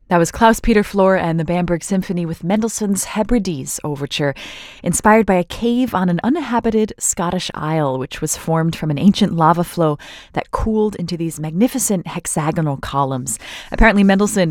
That was Klaus Peter Flohr and the Bamberg Symphony with Mendelssohn's Hebrides Overture, inspired by a cave on an uninhabited Scottish isle, which was formed from an ancient lava flow that cooled into these magnificent hexagonal columns. Apparently, Mendelssohn